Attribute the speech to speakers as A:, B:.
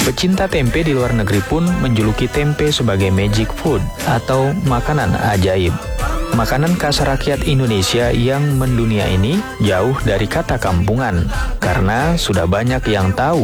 A: Pecinta tempe di luar negeri pun menjuluki tempe sebagai magic food atau makanan ajaib. Makanan khas rakyat Indonesia yang mendunia ini jauh dari kata kampungan, karena sudah banyak yang tahu